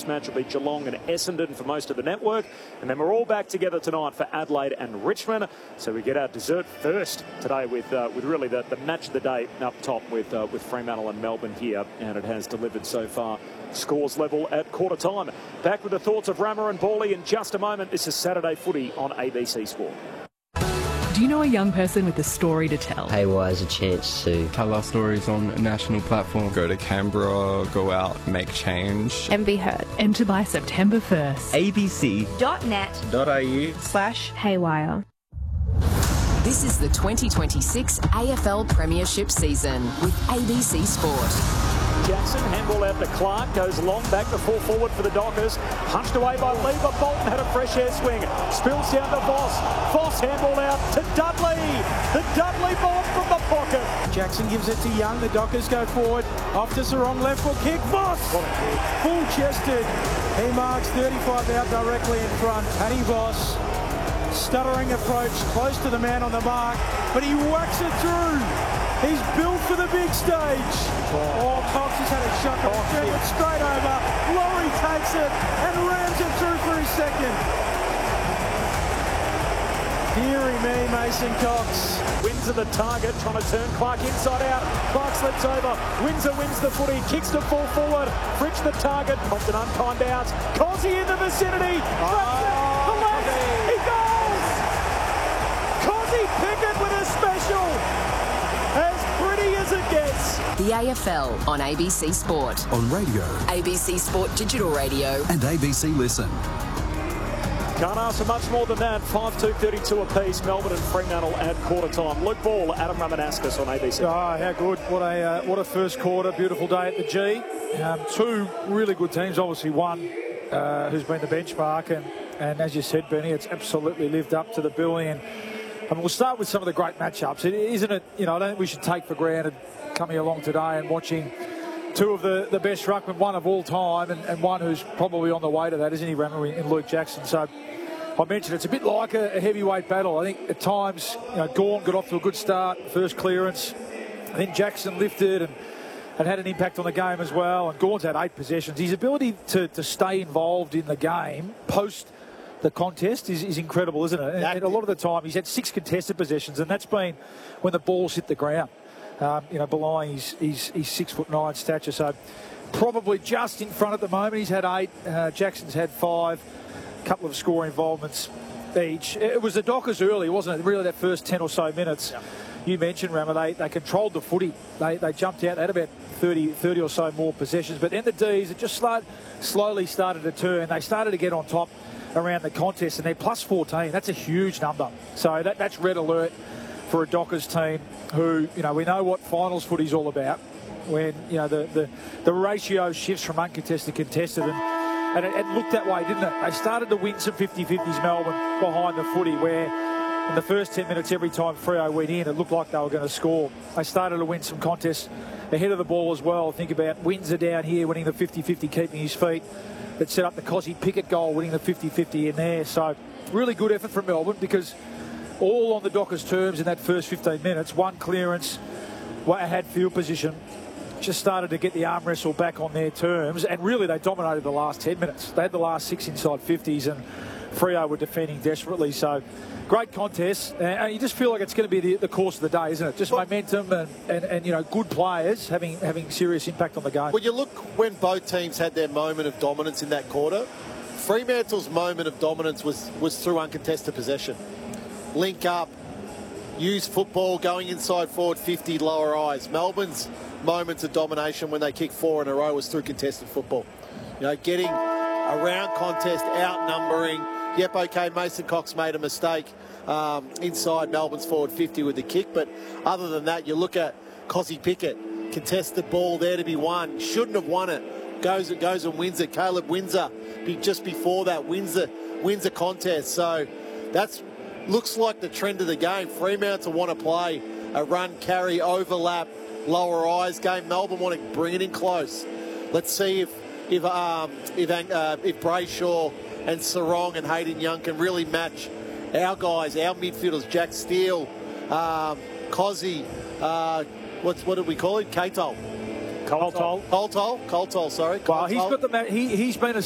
match will be Geelong and Essendon for most of the network. And then we're all back together tonight for Adelaide and Richmond. So we get our dessert first today with really the match of the day up top with Fremantle and Melbourne here. And it has delivered so far. Scores level at quarter time. Back with the thoughts of Rammer and Bawley in just a moment. This is Saturday Footy on ABC Sport. Do you know a young person with a story to tell? Haywire has a chance to tell our stories on a national platform. Go to Canberra, go out, make change. And be heard. Enter by September 1st. abc.net.au/haywire. This is the 2026 AFL Premiership season with ABC Sport. Jackson, handball out to Clark, goes long back to full forward for the Dockers. Punched away by Lever. Bolton had a fresh air swing. Spills down to Voss. Voss handball out to Dudley. The Dudley bomb from the pocket. Jackson gives it to Young. The Dockers go forward. Off to Sarong, left foot kick. Voss! Full chested. He marks 35 out directly in front. Paddy Voss. Stuttering approach, close to the man on the mark, but he whacks it through. He's built for the big stage. Oh, Cox has had a shot to it straight over. Laurie takes it and rams it through for his second. Deary me, Mason Cox. Windsor the target, trying to turn Clark inside out. Clark slips over. Windsor wins the footy, kicks to full forward. Fritsch the target, popped an unkind bounce. Cozzy in the vicinity. He goes! Cozzy Pickett with a special. As pretty as it gets. The AFL on ABC Sport. On radio. ABC Sport Digital Radio. And ABC Listen. Can't ask for much more than that. 5-2-32 apiece. Melbourne and Fremantle at quarter time. Luke Ball, Adam Ramanauskas on ABC. Oh, how good. What a first quarter. Beautiful day at the G. Two really good teams. Obviously one who's been the benchmark. And as you said, Benny, it's absolutely lived up to the billing. And we'll start with some of the great matchups. Isn't it, I don't think we should take for granted coming along today and watching two of the best ruckmen, one of all time, and one who's probably on the way to that, isn't he, Rammer, in Luke Jackson. So I mentioned it's a bit like a heavyweight battle. I think at times, Gawn got off to a good start, first clearance. I think Jackson lifted and had an impact on the game as well. And Gawn's had 8 possessions. His ability to stay involved in the game post the contest is incredible, isn't it? And a lot of the time he's had 6 contested possessions, and that's been when the ball's hit the ground. Belying his 6'9" stature, so probably just in front at the moment. He's had 8. Jackson's had 5. A couple of score involvements each. It was the Dockers early, wasn't it? Really, that first 10 or so minutes. Yeah. You mentioned, Rammer, they controlled the footy. They jumped out. They had about 30 or so more possessions. But then the D's, it just slowly started to turn. They started to get on top around the contest, and they're plus 14. That's a huge number. So that's red alert for a Dockers team who, we know what finals footy's all about. When, the ratio shifts from uncontested to contested, and it looked that way, didn't it? They started to win some 50-50s, Melbourne, behind the footy, where in the first 10 minutes, every time Freo went in, it looked like they were going to score. They started to win some contests ahead of the ball as well. Think about Windsor down here winning the 50-50, keeping his feet. That set up the Cozzy Pickett goal, winning the 50-50 in there. So really good effort from Melbourne, because all on the Dockers' terms in that first 15 minutes. One clearance, had field position, just started to get the arm wrestle back on their terms, and really they dominated the last 10 minutes. They had the last 6 inside 50s, and Freo were defending desperately. So great contest, and you just feel like it's going to be the course of the day, isn't it? Just momentum and good players having serious impact on the game. Well, you look when both teams had their moment of dominance in that quarter. Fremantle's moment of dominance was through uncontested possession. Link up, use football, going inside forward 50, lower eyes. Melbourne's moments of domination when they kicked 4 in a row was through contested football. Getting around contest, outnumbering. Yep, okay, Mason Cox made a mistake inside Melbourne's forward 50 with the kick, but other than that, you look at Cozzy Pickett, contested ball there to be won, shouldn't have won it, goes and wins it. Caleb Windsor, just before that, wins a contest. So that's looks like the trend of the game. Fremantle want to play a run, carry, overlap, lower eyes game. Melbourne want to bring it in close. Let's see if Brayshaw and Sarong and Hayden Young can really match our guys, our midfielders, Jack Steele, Cozzy, what did we call him? Coltol, sorry. Well, he's been a